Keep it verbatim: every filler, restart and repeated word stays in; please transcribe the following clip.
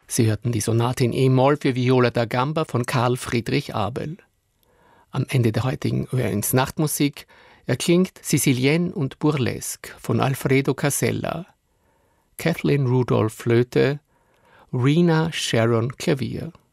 Sie hörten die Sonate in E-Moll für Viola da Gamba von Karl Friedrich Abel. Am Ende der heutigen Ö eins Nachtmusik erklingt Sicilienne und Burlesque von Alfredo Casella, Kathleen Rudolph Flöte, Rena Sharon Klavier.